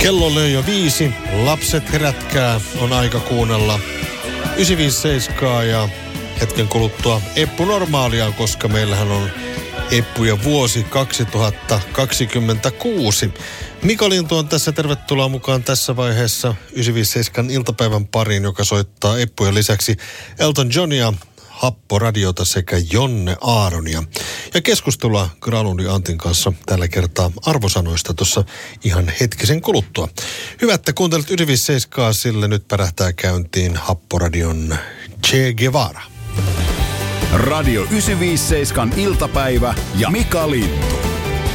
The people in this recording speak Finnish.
Kello löi jo 5. Lapset herätkää, on aika kuunnella 957 ja hetken kuluttua Eppu Normaalia, koska meillähän on Eppuja vuosi 2026. Mika Lintu on tässä, tervetuloa mukaan tässä vaiheessa 957 iltapäivän pariin, joka soittaa Eppuja lisäksi Elton Johnia, Happoradiota sekä Jonne Aaronia. Ja keskustelua Granlundin Antin kanssa tällä kertaa arvosanoista tuossa ihan hetkisen kuluttua. Hyvä, että kuuntelet 957, sille nyt pärähtää käyntiin Happoradion Che Guevara. Radio 957 iltapäivä ja Mika Lintu.